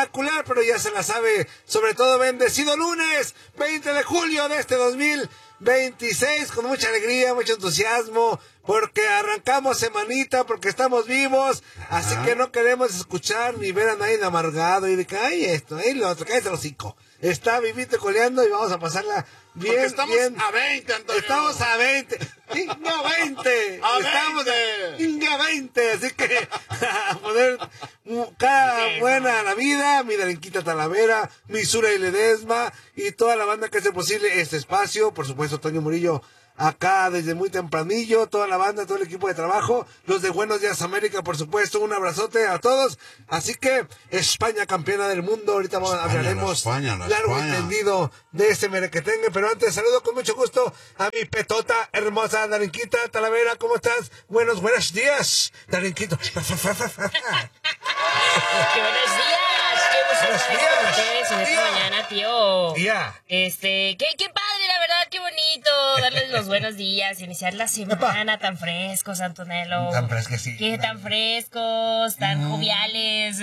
espectacular, pero ya se la sabe, sobre todo bendecido lunes, 20 de julio de este 2026, con mucha alegría, mucho entusiasmo, porque arrancamos semanita, porque estamos vivos, así que no queremos escuchar ni ver a nadie amargado y de que, ay, esto, ahí lo otro, cállate el hocico. Está vivito y coleando y vamos a pasarla bien, porque estamos bien. a 20, Antonio. Estamos a 20. ¡Inga 20! ¡A Estamos 20! ¡Inga 20! Así que a poner cada buena a la vida, mi Darinquita Talavera, mi Sura y Ledesma y toda la banda que hace posible este espacio. Por supuesto, Toño Murillo acá desde muy tempranillo, toda la banda, todo el equipo de trabajo, los de Buenos Días América, por supuesto, un abrazote a todos. Así que España campeona del mundo, ahorita hablaremos largo y tendido de este merequetengue, pero antes saludo con mucho gusto a mi petota hermosa Darinquita Talavera. ¿Cómo estás? Buenos días, Darinquito. ¡Qué buenos días! ¡Qué buenos días! En esta mañana, tío. Qué padre, la verdad, qué bonito darles los buenos días, iniciar la semana tan frescos, Antonello. Tan frescos, sí. Qué tan frescos, tan joviales.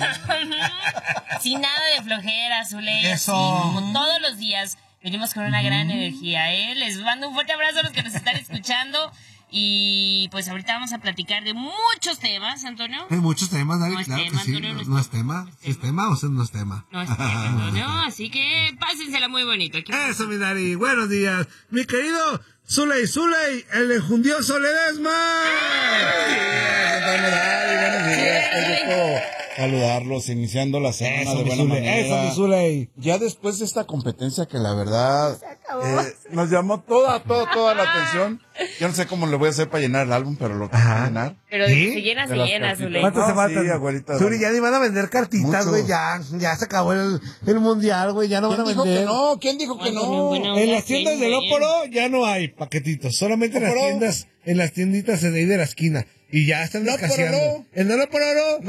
Sin nada de flojera, Zule. Eso. Como todos los días venimos con una gran energía, ¿eh? Les mando un fuerte abrazo a los que nos están escuchando. Y pues ahorita vamos a platicar de muchos temas, Antonio. Hay muchos temas, Dari, No es claro tema, que sí. Antonio, No es tema. ¿Es tema o no es tema? No es tema, Antonio. Así que pásensela muy bonito. Eso, mi Dari. Buenos días. Mi querido Zuley, el enjundioso Ledesma. Buenos días, qué gusto saludarlos, iniciando la semana de buena manera. Eso, mi Zuley. Ya después de esta competencia que la verdad nos llamó toda la atención. Yo no sé cómo le voy a hacer para llenar el álbum, pero lo tengo que llenar. Pero ¿Sí? se llena, Zuley. ¿Cuántos se matan? Sí, abuelita. Zuri, ya ni van a vender cartitas, güey. Ya se acabó el mundial, güey. Ya no van a vender. ¿Quién dijo que no? Bueno, En ya las tiendas sé, del güey. Óporo ya no hay paquetitos. Solamente en las tienditas de ahí de la esquina. Y ya están escaseando. No por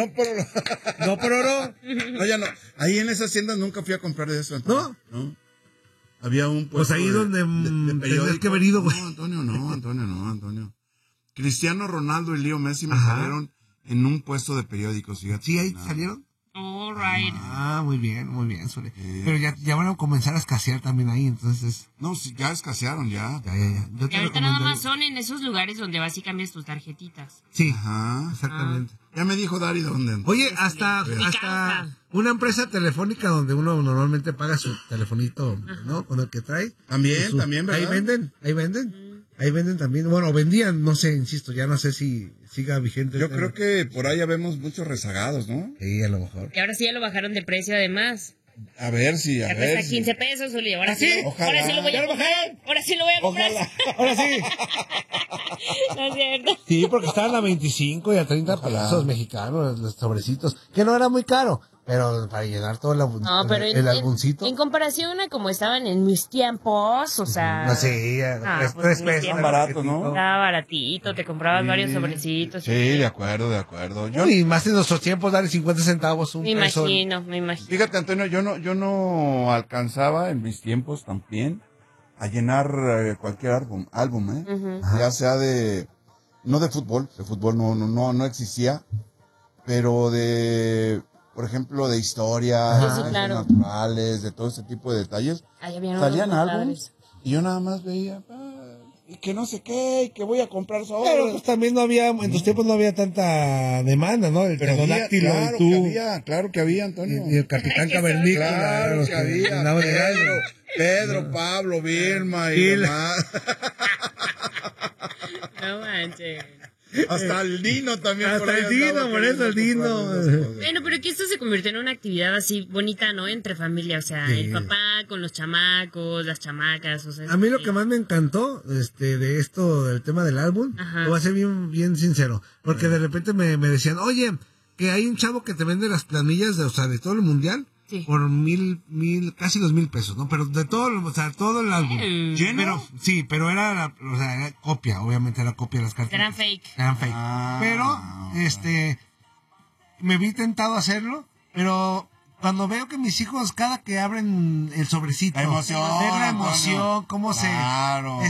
oro. No, ya no. Ahí en esas tiendas nunca fui a comprar de eso, Antonio. ¿No? Había un Pues ahí donde periódico. que haber ido, güey. No, Antonio. Cristiano Ronaldo y Leo Messi me salieron en un puesto de periódicos, fíjate. ¿Sí ahí salieron? All right. Muy bien, Sole. Pero ya van a comenzar a escasear también ahí, entonces. No, sí, ya escasearon, ya. Yo te Y ahorita nada recomendaría. más son en esos lugares donde vas y cambias tus tarjetitas. Sí, Ajá. exactamente. Ya me dijo Dari dónde. Oye, hasta una empresa telefónica donde uno normalmente paga su telefonito, ¿no? Con el que trae. También, ¿verdad? Ahí venden también. Bueno, vendían, no sé, insisto, ya no sé si siga vigente. Yo creo que por ahí ya vemos muchos rezagados, ¿no? Sí, a lo mejor. Y ahora sí ya lo bajaron de precio, además. A ver si, Ya cuesta 15 pesos, Uli. Ahora sí, Ojalá. ahora sí lo voy a comprar. Ahora sí lo voy a comprar. Ahora sí. No es cierto. Sí, porque estaban a 25 y a 30 pesos mexicanos los sobrecitos, que no era muy caro, pero para llenar todo el álbumcito. En comparación a como estaban en mis tiempos, o sea... No sé, pues, 3 mis pesos. tiempos. Barato, ¿no? Estaba baratito, te comprabas varios sobrecitos. Sí, de acuerdo. Y más en nuestros tiempos, darle 50 centavos, un Me peso. imagino. Fíjate, Antonio, yo no alcanzaba en mis tiempos también a llenar cualquier álbum, ¿eh? Ya sea no de fútbol no existía, pero por ejemplo, de historia, Sí, claro. naturales, de todo ese tipo de detalles. Salían álbumes y yo nada más veía, y que no sé qué, y que voy a comprar sobres. Pero pues también no había, en tus tiempos no había tanta demanda, ¿no? El pterodáctilo y tú. Claro que había, Antonio. Y el Capitán Cavernícola. Claro que había. Pedro, Pablo, Vilma y demás. No manches. Hasta el Dino también. Hasta el Dino, por eso el Dino. Bueno, pero que esto se convirtió en una actividad así bonita, ¿no? Entre familia, o sea, el papá con los chamacos, las chamacas, o sea... A mí lo que más me encantó de esto, del tema del álbum, lo voy a ser bien sincero, porque de repente me decían, oye, que hay un chavo que te vende las planillas de todo el mundial, por casi 2,000 pesos, ¿no? Pero de todo, todo el álbum. ¿Lleno? Pero era copia, obviamente era copia de las cartas. Eran fake. Pero, me vi tentado a hacerlo, pero cuando veo que mis hijos, cada que abren el sobrecito, ver la emoción, cómo claro.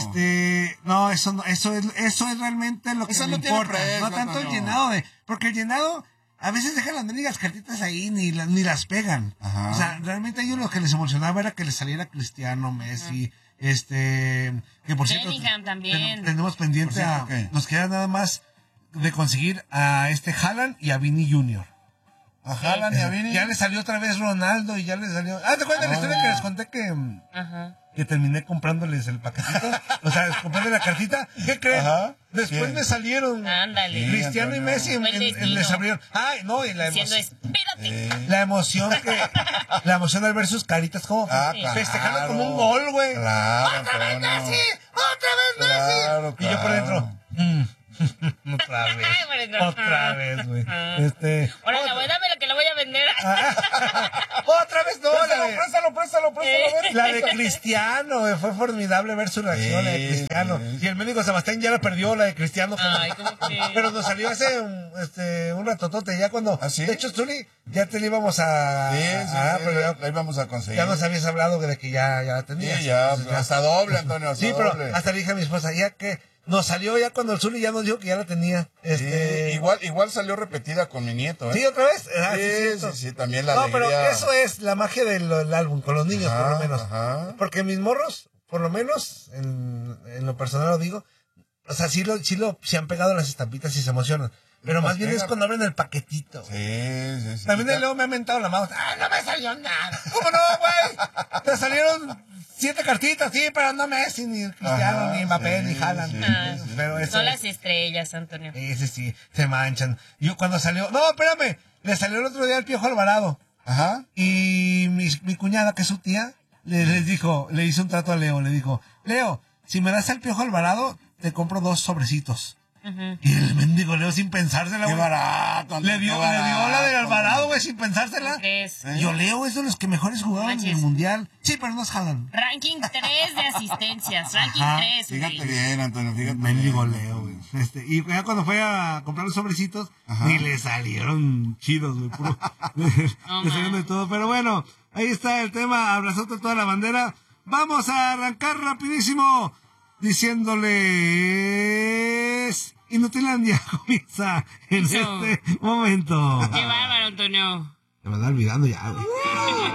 eso es realmente lo que eso me no tiene importa. precio, No tanto Antonio. el llenado porque el llenado, a veces dejan las mendigas cartitas ahí, ni las pegan. Ajá. O sea, realmente a ellos lo que les emocionaba era que les saliera Cristiano, Messi, que por cierto, Bellingham también. tenemos pendiente ¿qué? nos queda nada más de conseguir a Haaland y a Vini Jr. A Haaland y a Vini. Ya le salió otra vez Ronaldo y ya le salió... ¿te acuerdas de la historia que les conté que terminé comprándoles el paquetito? O sea, comprando la cartita. ¿Qué creen? Ajá. Después ¿Qué? me salieron Ándale. Cristiano y Messi les abrieron. Ay, no, y la Diciendo, emoción. espérate. La emoción al ver sus caritas como festejando como un gol, güey. Claro, ¡Otra vez no. Messi! ¡Otra vez Messi! Claro, Y yo por claro. dentro. Otra vez. Otra vez, güey. Ahora, dame lo que lo voy a vender. Otra vez no, Préstalo. la de Cristiano, güey. Fue formidable ver su reacción, la de Cristiano. Sí. Y el médico Sebastián ya la perdió, la de Cristiano. Ay, ¿cómo que? Pero nos salió hace un ratotote, ya cuando... ¿Ah, sí? De hecho, Zuli, ya te la íbamos a... pero ya la íbamos a conseguir. Ya nos habías hablado de que ya la tenías. Sí, ya, Entonces, hasta doble, Antonio, hasta sí, doble. pero hasta le dije a mi esposa, ya que nos salió ya cuando el Zuli ya nos dijo que ya la tenía. Igual salió repetida con mi nieto, ¿eh? ¿Sí, otra vez? Sí, también la No, alegría. pero eso es la magia del álbum, con los niños, por lo menos. Ajá. Porque mis morros, por lo menos, en lo personal lo digo, o sea, sí se han pegado las estampitas y se emocionan. Pero más bien es cuando abren el paquetito. Sí. También luego me ha mentado la mano. ¡Ah, no me salió nada! ¿Cómo no, güey? Te salieron 7 cartitas, sí, pero no Messi, ni Cristiano, ni Mbappé, ni Haaland. Sí. Pero eso Son las estrellas, Antonio. Ese sí, se manchan. Yo cuando salió... No, espérame. Le salió el otro día el Piojo Alvarado. Ajá. Y mi cuñada, que es su tía, le hizo un trato a Leo. Le dijo, Leo, si me das el Piojo Alvarado, te compro 2 sobrecitos. Y el mendigo Leo sin pensársela, güey. Qué barato. Le dio la del Alvarado, güey, sin pensársela. ¿Qué es? Yo Leo es de los que mejores jugaban en el Mundial. Sí, pero no es Haaland. Ranking 3 de asistencias. Ranking 3. Fíjate bien, Antonio, fíjate. Mendigo bien. Leo, güey. Y ya cuando fue a comprar los sobrecitos, ni le salieron chidos, güey. Puro. Le salieron de todo. Pero bueno, ahí está el tema. Abrazote a toda la bandera. Vamos a arrancar rapidísimo diciéndoles... Inutilandia comienza en este momento. Qué bárbaro, Antonio. Se me está olvidando ya, güey.